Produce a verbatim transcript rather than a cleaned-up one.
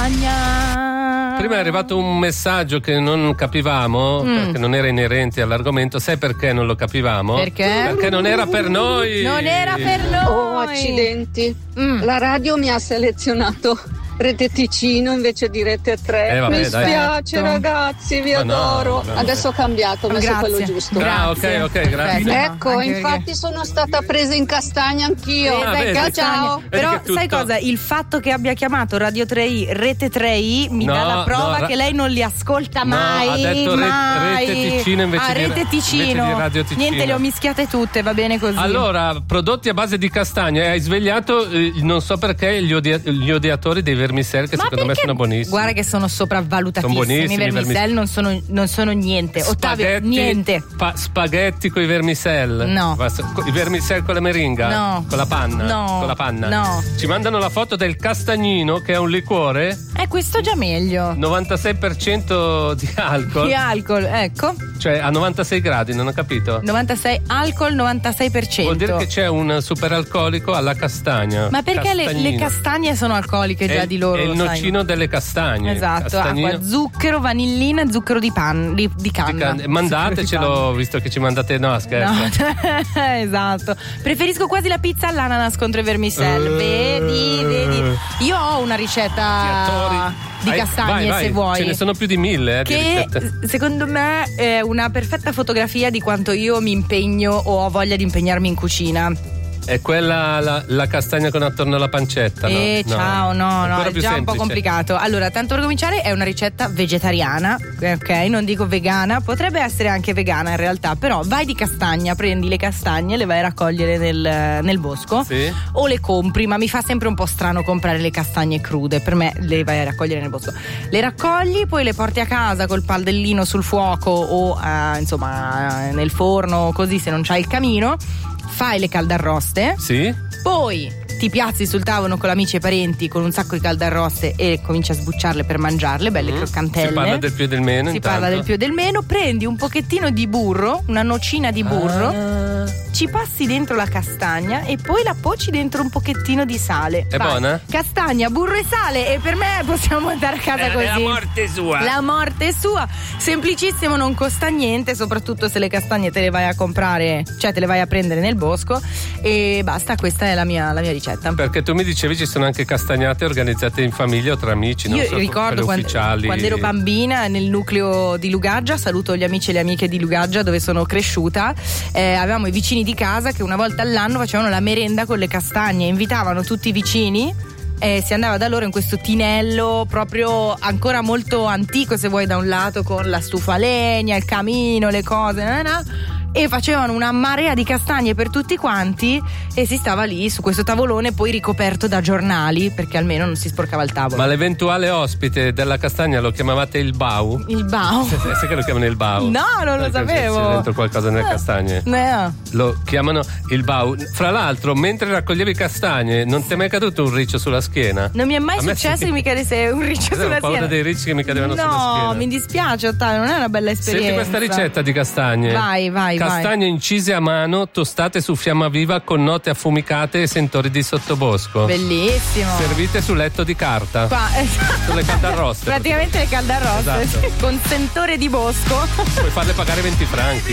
castagna. Prima è arrivato un messaggio che non capivamo, mm. perché non era inerente all'argomento. Sai perché non lo capivamo? Perché? Perché non era per noi. Non era per noi. Oh, accidenti. Mm. La radio mi ha selezionato Rete Ticino invece di Rete tre. Eh, vabbè, mi spiace, dai. ragazzi, vi Ma adoro. no, no, Adesso ho cambiato, ho messo grazie. quello giusto. Ah, ok, ok, grazie. Ecco, Anche infatti perché... perché... sono stata presa in castagna anch'io. Ah, Dai, vedi, ciao, ciao. vedi Però che tutto... sai cosa? Il fatto che abbia chiamato Radio tre i Rete tre i mi No, dà la prova no, che lei non li ascolta no, mai. ha detto re- mai. Rete Ticino invece ah, di- Rete Ticino. invece di Radio Ticino. Niente, le ho mischiate tutte, va bene così. Allora, prodotti a base di castagne. Hai svegliato, eh, non so perché, gli, odia- gli odiatori dei vermicelli, che Ma secondo me perché? sono buonissimi. Guarda che sono sopravvalutatissimi. Sono buonissimi I vermicelli non sono, non sono niente. Ottavio, Spaghetti- niente. pa- spaghetti con i vermicelle. No. I vermicelle con la meringa? No. Con la panna? No. Con la panna? No. Ci mandano la foto del castagnino, che è un liquore, Eh, questo già meglio. novantasei per cento di alcol. Di alcol, ecco. Cioè a novantasei gradi, non ho capito. novantasei alcol, novantasei per cento. Vuol dire che c'è un superalcolico alla castagna. Ma perché le, le Castagnino. castagne sono alcoliche già È- di loro? È il lo sai. nocino delle castagne. Esatto, Castagnino- acqua, zucchero, vanillina e zucchero di, pan, di, di canna. Di can- Mandatecelo, visto che ci mandate. No, scherzo. No, esatto. Preferisco quasi la pizza all'ananas contro i vermicelli. Uh, vedi, vedi. Io ho una ricetta di Vai, castagne, vai, vai. se vuoi. Ce ne sono più di mille, eh, di Che ricette. secondo me è una perfetta fotografia di quanto io mi impegno o ho voglia di impegnarmi in cucina. È quella la, la castagna con attorno alla pancetta, no? Eh, No. ciao, no, no, Ancora è più già un po' semplice. complicato. Allora, tanto per cominciare, è una ricetta vegetariana, ok? Non dico vegana, potrebbe essere anche vegana in realtà, però vai di castagna, prendi le castagne, le vai a raccogliere nel, nel bosco, Sì. o le compri, ma mi fa sempre un po' strano comprare le castagne crude, per me le vai a raccogliere nel bosco. Le raccogli, poi le porti a casa col padellino sul fuoco o eh, insomma nel forno, così se non c'hai il camino. Fai le caldarroste, Sì? poi ti piazzi sul tavolo con amici e parenti con un sacco di caldarroste e cominci a sbucciarle per mangiarle, belle Mm. croccantelle. Si parla del più e del meno. Si intanto. parla del più e del meno. Prendi un pochettino di burro, una nocina di burro, Ah. ci passi dentro la castagna e poi la poci dentro un pochettino di sale. È Vai. buona? Castagna, burro e sale, e per me possiamo andare a casa così. È la morte sua. La morte è sua. Semplicissimo, non costa niente, soprattutto se le castagne te le vai a comprare, cioè te le vai a prendere nel bosco, e basta, questa è la mia, la mia ricetta. Perché tu mi dicevi ci sono anche castagnate organizzate in famiglia o tra amici, non Io so, ricordo quelle quando, ufficiali. quando ero bambina nel nucleo di Lugaggia, saluto gli amici e le amiche di Lugaggia dove sono cresciuta, eh, avevamo i vicini di casa che una volta all'anno facevano la merenda con le castagne, invitavano tutti i vicini e si andava da loro in questo tinello proprio ancora molto antico, se vuoi, da un lato, con la stufa a legna, il camino, le cose, na, na, e facevano una marea di castagne per tutti quanti e si stava lì su questo tavolone poi ricoperto da giornali, perché almeno non si sporcava il tavolo. Ma l'eventuale ospite della castagna lo chiamavate il bau? Il bao? Sai che lo chiamano il bau? No, non lo Perché sapevo. C'è dentro qualcosa nelle castagne. No. Lo chiamano il bau. Fra l'altro, mentre raccoglievi castagne, non ti è mai caduto un riccio sulla schiena? Non mi è mai A me successo sì. che mi cadesse un riccio Avevo sulla paura schiena. dei ricci che mi cadevano sulla schiena. No, mi dispiace, Ottavio, non è una bella esperienza. Senti questa ricetta di castagne. Vai, vai, Castagne incise a mano, tostate su fiamma viva con note affumicate e sentori di sottobosco. Bellissimo. Servite su letto di carta. Qua, esatto. Sulle caldarroste. Praticamente le caldarroste, Esatto. con sentore di bosco. Puoi farle pagare venti franchi.